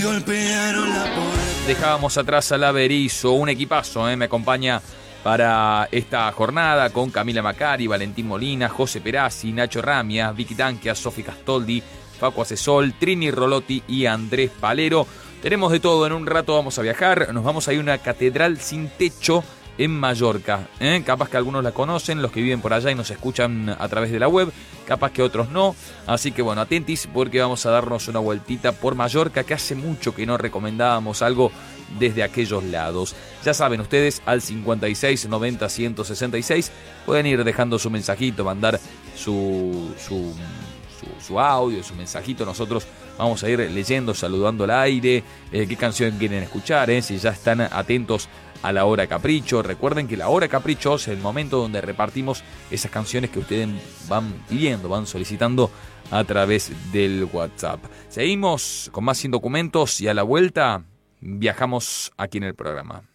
Dejábamos atrás al Berizo, un equipazo, me acompaña para esta jornada con Camila Macari, Valentín Molina, José Perazzi, Nacho Ramia, Vicky Tanquia, Sofi Castoldi, Facu Acesol, Trini Rolotti y Andrés Palero. Tenemos de todo, en un rato vamos a viajar, nos vamos a ir a una catedral sin techo en Mallorca. Capaz que algunos la conocen, los que viven por allá y nos escuchan a través de la web, capaz que otros no. Así que bueno, atentis porque vamos a darnos una vueltita por Mallorca, que hace mucho que no recomendábamos algo desde aquellos lados. Ya saben ustedes, al 56 90 166 pueden ir dejando su mensajito, mandar su audio, su mensajito. Nosotros vamos a ir leyendo, saludando al aire, qué canción quieren escuchar, si ya están atentos a la hora capricho. Recuerden que la hora capricho es el momento donde repartimos esas canciones que ustedes van pidiendo, van solicitando a través del WhatsApp. Seguimos con más Sin Documentos y a la vuelta viajamos aquí en el programa.